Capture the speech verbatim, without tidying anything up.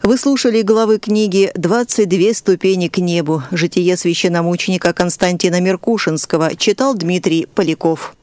Вы слушали главы книги «двадцать две ступени к небу. Житие священномученика Константина Меркушинского». Читал Дмитрий Поляков.